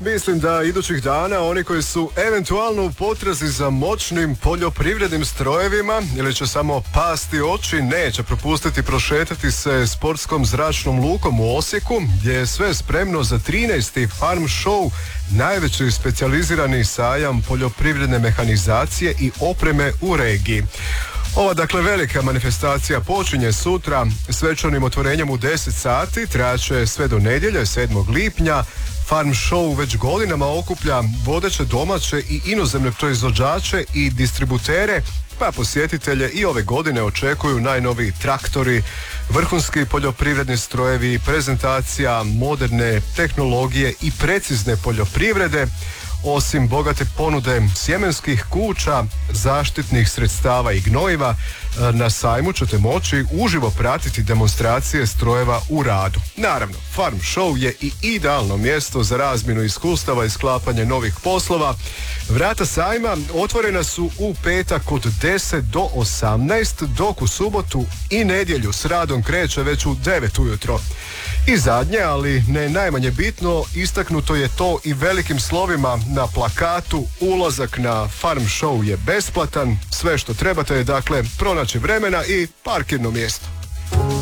mislim da idućih dana oni koji su eventualno u potrazi za moćnim poljoprivrednim strojevima ili će samo pasti oči, neće propustiti prošetati se sportskom zračnom lukom u Osijeku, gdje je sve spremno za 13. Farm Show, najveći specijalizirani sajam poljoprivredne mehanizacije i opreme u regiji. Ova dakle velika manifestacija počinje sutra svečanim otvorenjem u 10 sati, trajaće sve do nedjelje 7. lipnja. Farm Show već godinama okuplja vodeće domaće i inozemne proizvođače i distributere, pa posjetitelje i ove godine očekuju najnoviji traktori, vrhunski poljoprivredni strojevi, prezentacija moderne tehnologije i precizne poljoprivrede. Osim bogate ponude sjemenskih kuća, zaštitnih sredstava i gnojiva, na sajmu ćete moći uživo pratiti demonstracije strojeva u radu. Naravno, Farm Show je i idealno mjesto za razmjenu iskustava i sklapanje novih poslova. Vrata sajma otvorena su u petak od 10 do 18, dok u subotu i nedjelju s radom kreće već u 9 ujutro. I zadnje, ali ne najmanje bitno, istaknuto je to i velikim slovima na plakatu: ulazak na Farm Show je besplatan, sve što trebate je dakle pronaći vremena i parkirno mjesto.